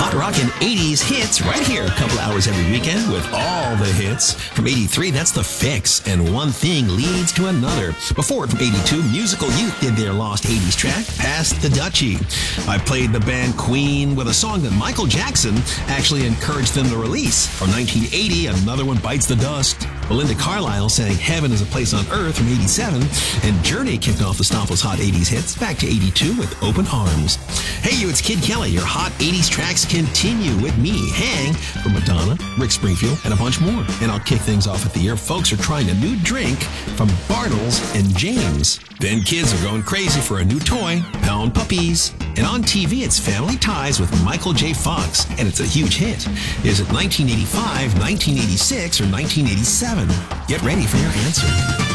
hot rockin' 80s hits right here. A couple hours every weekend with all the hits. From 83, that's The Fix, and One Thing Leads to Another. Before it, from 82, Musical Youth did their lost 80s track, Pass the Dutchie. I played the band Queen with a song that Michael Jackson actually encouraged them to release. From 1980, Another One Bites the Dust. Belinda Carlisle sang Heaven is a Place on Earth from 87, and Journey kicked off the Stompers' hot 80s hits back to 82 with Open Arms. Hey you, it's Kid Kelly. Your hot 80s tracks continue with me, Hang, from Madonna, Rick Springfield, and a bunch more. And I'll kick things off at the air. Folks are trying a new drink from Bartles and James. Then kids are going crazy for a new toy, Pound Puppies. And on TV, it's Family Ties with Michael J. Fox, and it's a huge hit. Is it 1985, 1986, or 1987? Get ready for your answer.